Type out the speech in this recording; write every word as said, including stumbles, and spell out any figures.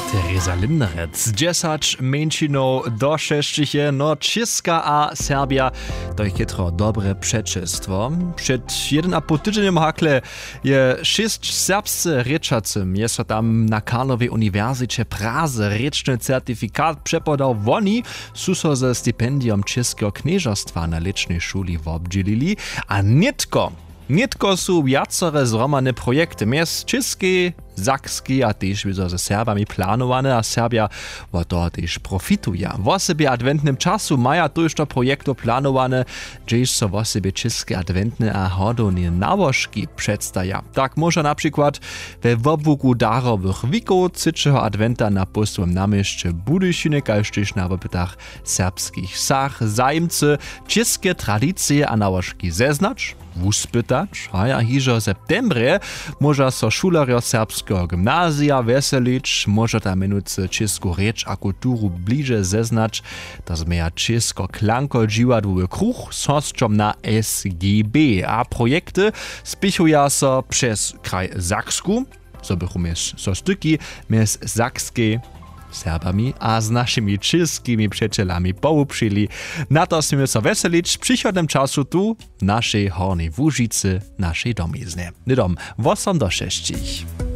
Teresa Linderec, dziesięć mniejszyną do sześciu, no Česka a Serbia, to je chytro dobre przeczystwo. Przed jeden a pół tygodniem hakle je sześć serbscy ryczacym, jest tam na Karlowej Uniwersycie Praze ryczny certyfikat przepodał woni, su so ze stypendium Českého knieżostwa na lecznej szuli wobdzielili, a nitko Nitko su wiacore zromane projekty, mjes česky, zakski a też widzo ze Serbami planowane, a Serbia wo to też profituje. W sobie adwentnym czasu maja to już to projekto planowane, gdzieś so w sobie česky adwentne a hodowne nałożki przedstawia. Tak może na przykład we wobłuku darowych wików trzeciego adwenta na pustym namieście Budyšiny, kaž też na wypytach serbskich sach zajmcy českie tradycje a nałożki zeznacz, wuspytać, a ja hižo septembre może so šulerjo serbskiego gimnazja weselić, może ta minuce česku rzecz a kulturu bliže zeznać, to zmieja česko klanko dziwadłowy kruch z hosťom na S G B, a projekty spichuja so przez kraj Saksku, so bychu mieć so styki mieć Sakskie Serbami a z naszymi českimi przyjacielami połupszyli. Na to chcemy so weselić w przychodnym czasu tu, naszej Hornej Łużycy, naszej domizny. Nidom, osiem do sześciu.